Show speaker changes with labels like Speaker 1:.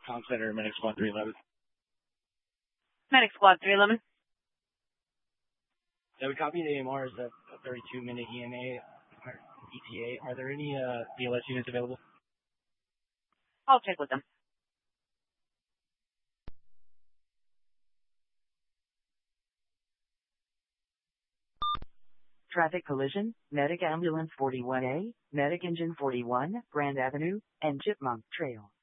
Speaker 1: Town Center, Medic Squad 311.
Speaker 2: Medic Squad 311.
Speaker 1: Yeah, we copied AMR as a 32-minute EMA or ETA. Are there any BLS units available?
Speaker 2: I'll check with them.
Speaker 3: Traffic collision, Medic Ambulance 41A, Medic Engine 41, Grand Avenue, and Chipmunk Trail.